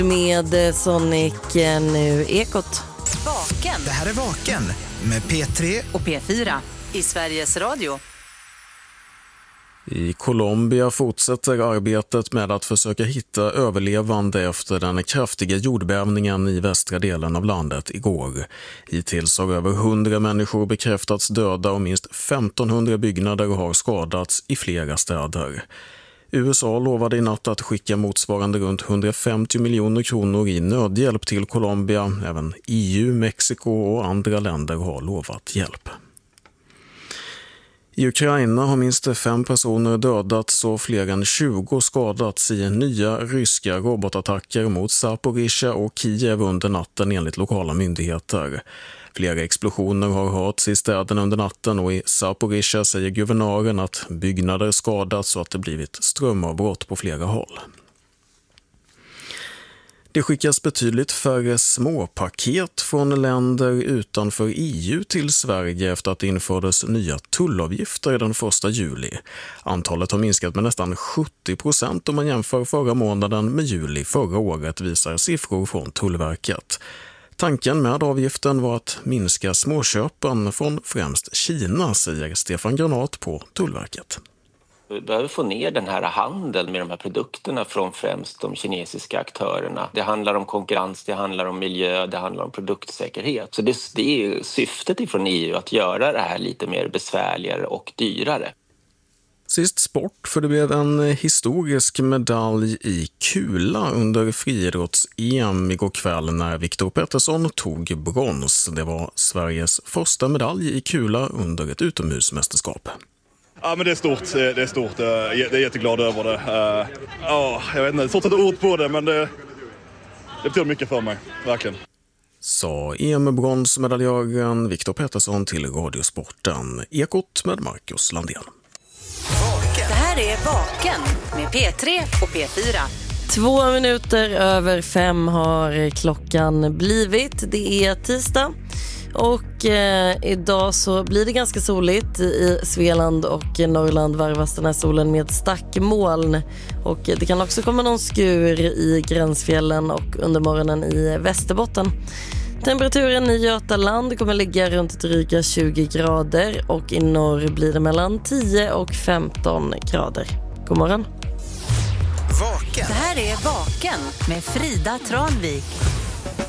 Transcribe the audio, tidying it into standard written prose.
Med Sonic nu Ekot. Vaken. Det här är Vaken med P3 och P4 i Sveriges Radio. I Colombia fortsätter arbetet med att försöka hitta överlevande efter den kraftiga jordbävningen i västra delen av landet igår. Hittills har över 100 människor bekräftats döda och minst 1500 byggnader har skadats i flera städer. USA lovade i natt att skicka motsvarande runt 150 miljoner kronor i nödhjälp till Colombia. Även EU, Mexiko och andra länder har lovat hjälp. I Ukraina har minst 5 personer dödats och fler än 20 skadats i nya ryska robotattacker mot Zaporizjzja och Kiev under natten enligt lokala myndigheter. Flera explosioner har hörts i städerna under natten och i Zaporizjzja säger guvernören att byggnader skadats och att det blivit strömavbrott på flera håll. Det skickas betydligt färre småpaket från länder utanför EU till Sverige efter att det infördes nya tullavgifter den 1 juli. Antalet har minskat med nästan 70% om man jämför förra månaden med juli förra året, visar siffror från Tullverket. Tanken med avgiften var att minska småköpen från främst Kina, säger Stefan Granat på Tullverket. Vi behöver få ner den här handeln med de här produkterna från främst de kinesiska aktörerna. Det handlar om konkurrens, det handlar om miljö, det handlar om produktsäkerhet. Så det är syftet ifrån EU att göra det här lite mer besvärligare och dyrare. Sist sport, för det blev en historisk medalj i kula under friidrotts-EM igår kväll när Viktor Pettersson tog brons. Det var Sveriges första medalj i kula under ett utomhusmästerskap. Ja, men det är stort. Det är stort. Jag är jätteglad över det. Jag vet inte, svårt att sätta ord på det, men det betyder mycket för mig, verkligen. Sa EM-bronsmedaljören Viktor Pettersson till Radiosporten. Ekot med Marcus Landén. Det här är Vaken med P3 och P4. 2 minuter över 5 har klockan blivit. Det är tisdag. Och idag så blir det ganska soligt i Svealand och Norrland, varvas den här solen med stackmoln. Och det kan också komma någon skur i gränsfjällen och under morgonen i Västerbotten. Temperaturen i Götaland kommer ligga runt dryga 20 grader och i norr blir det mellan 10 och 15 grader. God morgon. Vaken. Det här är Vaken med Frida Tranvik.